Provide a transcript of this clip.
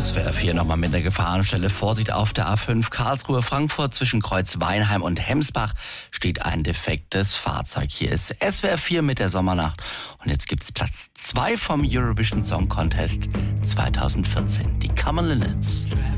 SWR 4 nochmal mit der Gefahrenstelle. Vorsicht auf der A5 Karlsruhe-Frankfurt zwischen Kreuz-Weinheim und Hemsbach steht ein defektes Fahrzeug. Hier ist SWR 4 mit der Sommernacht. Und jetzt gibt's Platz 2 vom Eurovision Song Contest 2014. Die Common Linnets.